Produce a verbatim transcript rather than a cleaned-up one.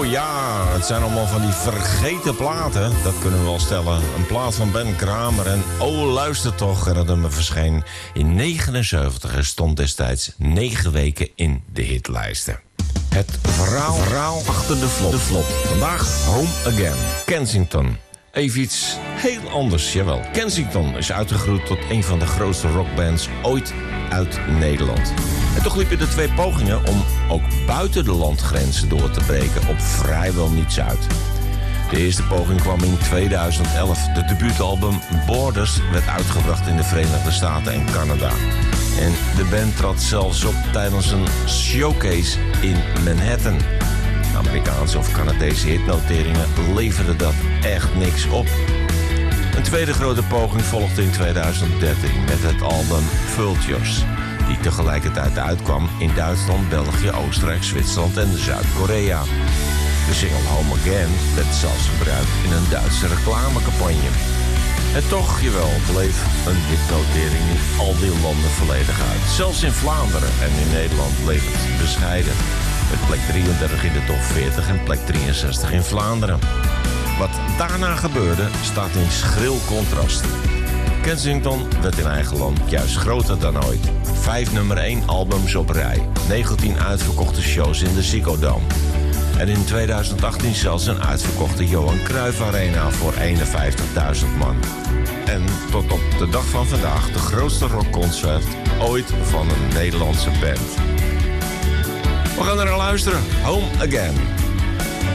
Oh ja, het zijn allemaal van die vergeten platen. Dat kunnen we wel stellen. Een plaat van Ben Kramer en oh, luister toch. En dat nummer verscheen in negenenzeventig en stond destijds negen weken in de hitlijsten. Het verhaal, verhaal achter de flop. de flop. Vandaag Home Again. Kensington. Even iets heel anders, jawel. Kensington is uitgegroeid tot een van de grootste rockbands ooit uit Nederland. En toch liepen er twee pogingen om ook buiten de landgrenzen door te breken op vrijwel niets uit. De eerste poging kwam in tweeduizend elf. De debuutalbum Borders werd uitgebracht in de Verenigde Staten en Canada. En de band trad zelfs op tijdens een showcase in Manhattan. Amerikaanse of Canadese hitnoteringen leverden dat echt niks op. Een tweede grote poging volgde in tweeduizend dertien met het album Vultures, die tegelijkertijd uitkwam in Duitsland, België, Oostenrijk, Zwitserland en Zuid-Korea. De single Home Again werd zelfs gebruikt in een Duitse reclamecampagne. En toch, jawel, bleef een hitnotering in al die landen volledig uit. Zelfs in Vlaanderen en in Nederland bleef het bescheiden. Met plek drieëndertig in de top veertig en plek drieënzestig in Vlaanderen. Wat daarna gebeurde, staat in schril contrast. Kensington werd in eigen land juist groter dan ooit. Vijf nummer één albums op rij. negentien uitverkochte shows in de Ziggo Dome. En in tweeduizend achttien zelfs een uitverkochte Johan Cruijff Arena voor eenenvijftigduizend man. En tot op de dag van vandaag de grootste rockconcert ooit van een Nederlandse band. We gaan er naar luisteren. Home Again.